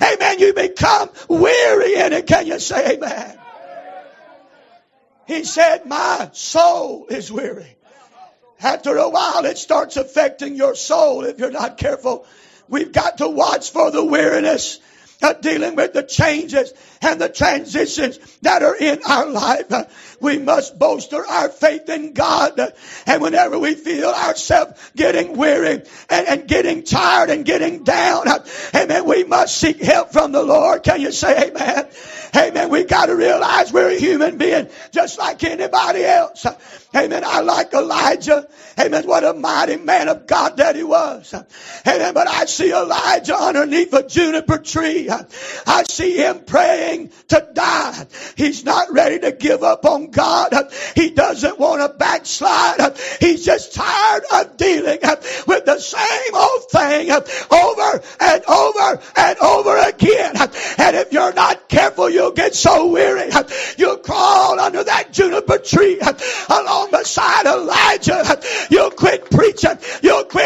Amen. You become weary in it. Can you say amen? He said, my soul is weary. After a while, it starts affecting your soul if you're not careful. We've got to watch for the weariness of dealing with the changes and the transitions that are in our life. We must bolster our faith in God. And whenever we feel ourselves getting weary and getting tired and getting down, amen, we must seek help from the Lord. Can you say amen? Amen. We got to realize we're a human being just like anybody else. Amen. I like Elijah. Amen. What a mighty man of God that he was. Amen. But I see Elijah underneath a juniper tree. I see him praying to die. He's not ready to give up on God. He doesn't want to backslide. He's just tired of dealing with the same old thing over and over and over again. And if you're not careful, you'll get so weary. You'll crawl under that juniper tree along beside Elijah. You'll quit preaching. You'll